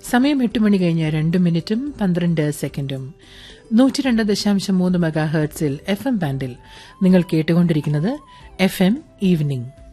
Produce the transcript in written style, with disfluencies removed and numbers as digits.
സമയം 8 മണി കഴിഞ്ഞ് 2 മിനിറ്റും 12 സെക്കൻഡും 102.3 മെഗാ ഹെർട്സിൽ FM ബാൻഡിൽ നിങ്ങൾ കേട്ടുകൊണ്ടിരിക്കുന്നത് FM ഈവനിംഗ്.